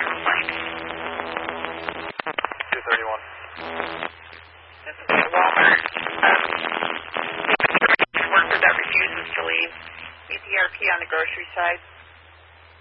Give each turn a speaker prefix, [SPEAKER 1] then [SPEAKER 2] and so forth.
[SPEAKER 1] 231.
[SPEAKER 2] This is a Walmart worker that refuses to leave. EPRP on the grocery side.